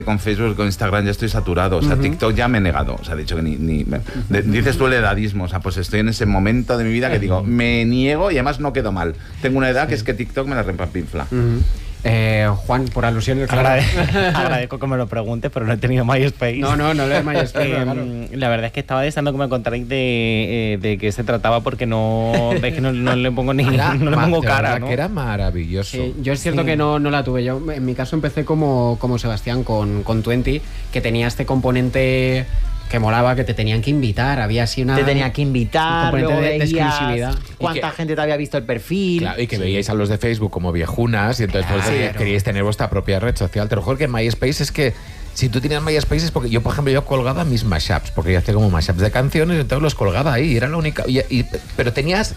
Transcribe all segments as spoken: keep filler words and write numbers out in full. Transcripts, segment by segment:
con Facebook, con Instagram ya estoy saturado, o sea, uh-huh. TikTok ya me he negado, o sea, he dicho que ni, ni de, dices tú el edadismo, o sea, pues estoy en ese momento de mi vida que digo, me niego y además no quedo mal. Tengo una edad sí. que es que TikTok me la repampinfla. Uh-huh. Eh, Juan, por alusiones, claro. Agrade- agradezco que me lo preguntes, pero no he tenido MySpace. No, no, no lo he MySpace. eh, claro. La verdad es que estaba deseando que me contarais de, eh, de qué se trataba, porque no, es que no, no le pongo ni era, no le pongo cara, ¿no? Que era maravilloso. Sí, yo es cierto sí. que no, no la tuve. Yo en mi caso empecé como, como Sebastián con, con veinte, que tenía este componente que molaba, que te tenían que invitar, había así una... Te tenía que invitar, luego de, de veías exclusividad. cuánta que, gente te había visto el perfil. Claro, y que sí. veíais a los de Facebook como viejunas y entonces claro. pues, queríais tener vuestra propia red social. Te lo juro que MySpace es que si tú tenías MySpace es porque yo, por ejemplo, yo colgaba mis mashups, porque yo hacía como mashups de canciones y entonces los colgaba ahí, y era la única... Y, y, pero tenías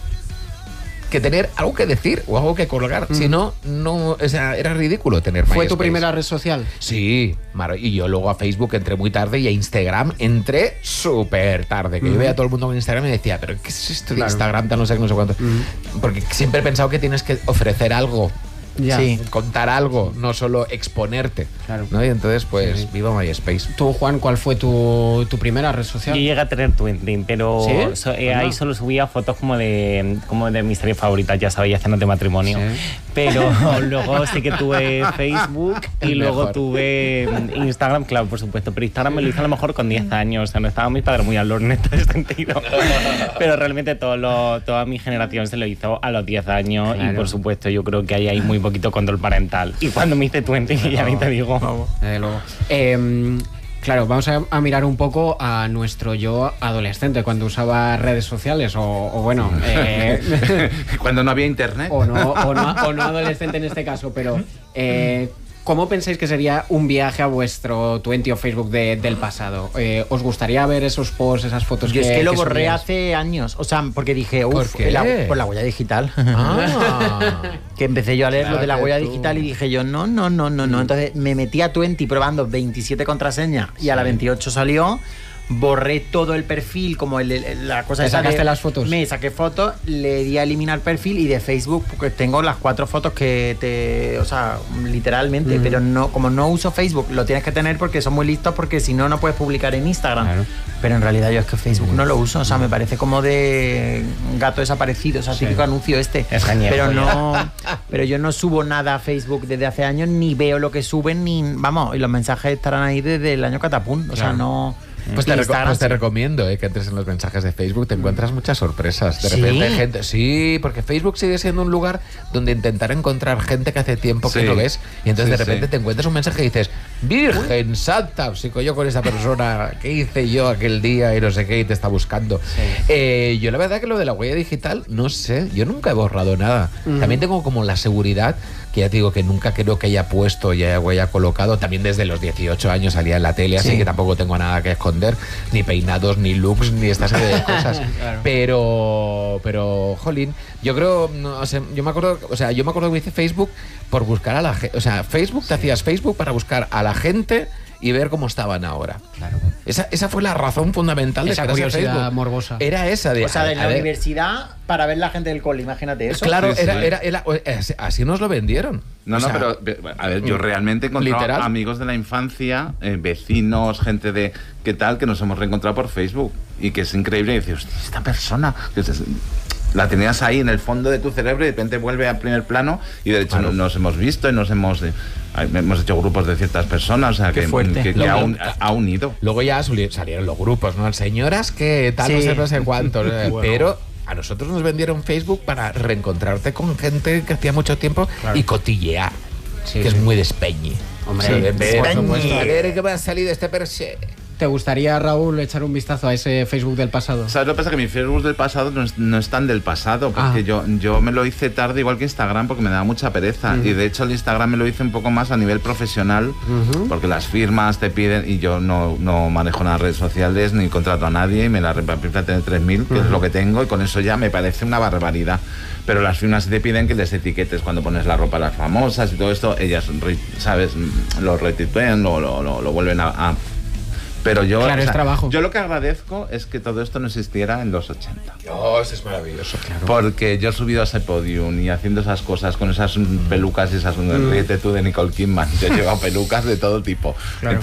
que tener algo que decir o algo que colgar, mm. si no, no, o sea, era ridículo tener MySpace. ¿Fue tu primera red social? Sí, y yo luego a Facebook entré muy tarde y a Instagram entré súper tarde, que mm. yo veía a todo el mundo con Instagram y decía, pero ¿qué es esto de claro. Instagram? Tal, no sé, no sé cuánto. Mm. Porque siempre he pensado que tienes que ofrecer algo. Ya. Sí, contar algo, no solo exponerte. Claro. ¿No? Y entonces, pues, sí. viva MySpace. Tú, Juan, ¿cuál fue tu, tu primera red social? Yo llegué a tener Twitter, pero ¿Sí? so, eh, ahí solo subía fotos como de como de mis series favoritas, ya sabéis, cenas de matrimonio. ¿Sí? Pero luego sí que tuve Facebook y El luego mejor. tuve Instagram, claro, por supuesto. Pero Instagram me lo hice a lo mejor con diez años, o sea, no estaban mis padres muy al horno en este sentido. Pero realmente todo lo, toda mi generación se lo hizo a los diez años claro. y por supuesto yo creo que ahí hay muy poquito control parental. Y cuando me hice veinte, no, ya ni te digo. Vamos. Eh, luego. Eh, claro, vamos a, a mirar un poco a nuestro yo adolescente, cuando usaba redes sociales, o, o bueno... Eh, cuando no había internet. O no, o, no, o no adolescente en este caso, pero... Eh, ¿Cómo pensáis que sería un viaje a vuestro veinte o Facebook de, del pasado? Eh, ¿Os gustaría ver esos posts, esas fotos Yo que es que lo que borré subías? hace años. O sea, porque dije, uff, ¿Por qué? la, por la huella digital. Ah. Que empecé yo a leer Claro lo de la huella tú. digital y dije yo, no, no, no, no, no. Entonces me metí a veinte probando veintisiete contraseñas y a la veintiocho salió. Borré todo el perfil, como el, el, la cosa ¿Te esa sacaste de, las fotos? Me saqué fotos, le di a eliminar perfil y de Facebook, porque tengo las cuatro fotos que te... O sea, literalmente, mm. pero no, como no uso Facebook, lo tienes que tener porque son muy listos, porque si no, no puedes publicar en Instagram. Claro. Pero en realidad yo es que Facebook mm. no lo uso, o sea, me parece como de gato desaparecido, o sea, sí. típico anuncio este. Es genial, pero no, pero yo no subo nada a Facebook desde hace años, ni veo lo que suben, ni... Vamos, y los mensajes estarán ahí desde el año catapum, o claro. sea, no... Pues te, reco- pues te recomiendo eh, que entres en los mensajes de Facebook, te encuentras muchas sorpresas. De ¿Sí? repente gente, sí, porque Facebook sigue siendo un lugar donde intentar encontrar gente que hace tiempo sí. que no ves, y entonces sí, de repente sí. te encuentras un mensaje y dices, Virgen Santa, sigo yo con esa persona, ¿qué hice yo aquel día y no sé qué? Y te está buscando. Sí. Eh, yo la verdad que lo de la huella digital, no sé, yo nunca he borrado nada. Mm. También tengo como la seguridad, que ya te digo que nunca creo que haya puesto y haya colocado, también desde los dieciocho años salía en la tele, sí. así que tampoco tengo nada que esconder, ni peinados, ni looks, ni esta serie de cosas. Claro. Pero, pero, jolín, yo creo, no, o sea, yo me acuerdo, o sea, yo me acuerdo que hice Facebook por buscar a la gente, o sea, Facebook, sí. te hacías Facebook para buscar a la gente y ver cómo estaban ahora. Claro. Esa, esa fue la razón fundamental esa de crear curiosidad Facebook. morbosa. Era esa de... O sea, de a, la a universidad para ver la gente del cole, imagínate eso. Claro, sí, era, sí. Era, era, era, así nos lo vendieron. No, o no, sea, pero, a ver, yo realmente he encontrado literal. amigos de la infancia, eh, vecinos, gente de qué tal, que nos hemos reencontrado por Facebook. Y que es increíble. Y dices, hostia, esta persona... Que es, la tenías ahí en el fondo de tu cerebro y de repente vuelve al primer plano y de hecho claro. nos hemos visto y nos hemos eh, hemos hecho grupos de ciertas personas, o sea, que, que, que, que ha, un, ha unido. Luego ya salieron los grupos, ¿no? Señoras que tal, sí. no sé, no sé cuánto, bueno. Pero a nosotros nos vendieron Facebook para reencontrarte con gente que hacía mucho tiempo claro. y cotillear, sí, que sí. es muy despeñi. Hombre, sí, de ver, Despeñi. a ver qué va a salir de este perse. ¿Te gustaría, Raúl, echar un vistazo a ese Facebook del pasado? ¿Sabes lo que pasa? Que mi Facebook del pasado no es, no es tan del pasado, porque ah. yo, yo me lo hice tarde igual que Instagram porque me daba mucha pereza. Uh-huh. Y de hecho el Instagram me lo hice un poco más a nivel profesional, uh-huh. porque las firmas te piden, y yo no, no manejo nada redes sociales ni contrato a nadie, y me la repartí a tener tres mil, que uh-huh. es lo que tengo, y con eso ya me parece una barbaridad. Pero las firmas te piden que les etiquetes cuando pones la ropa a las famosas y todo esto, ellas, ¿sabes? Lo retuitean, lo, lo, lo, lo vuelven a... a Pero yo, claro, o sea, es trabajo. Yo lo que agradezco es que todo esto no existiera en los ochenta. Oh, eso es maravilloso, claro. Porque yo he subido a ese podium y haciendo esas cosas con esas pelucas y esas... Mm. Ríete tú de Nicole Kidman. Yo he llevado pelucas de todo tipo. Claro.